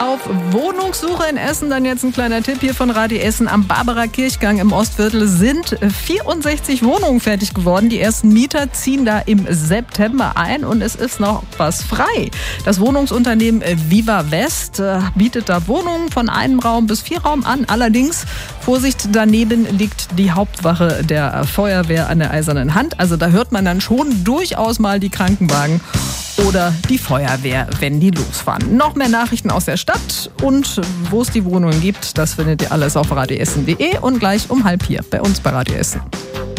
auf Wohnungssuche in Essen. Dann jetzt ein kleiner Tipp hier von Radio Essen. Am Barbarer Kirchgang im Ostviertel sind 64 Wohnungen fertig geworden. Die ersten Mieter ziehen da im September ein und es ist noch was frei. Das Wohnungsunternehmen Viva West bietet da Wohnungen von einem Raum bis 4 Raum an. Allerdings, Vorsicht, daneben liegt die Hauptwache der Feuerwehr an der Eisernen Hand. Also da hört man dann schon durchaus mal die Krankenwagen oder die Feuerwehr, wenn die losfahren. Noch mehr Nachrichten aus der Stadt und wo es die Wohnungen gibt, das findet ihr alles auf radioessen.de und gleich um 3:30 bei uns bei Radio Essen.